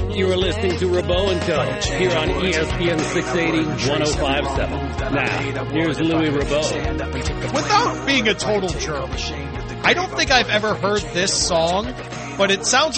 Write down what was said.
You are listening to Rabo and Co. here on ESPN 680 105.7. Now, here's Louis Rabo. Without being a total jerk, I don't think I've ever heard this song, but it sounds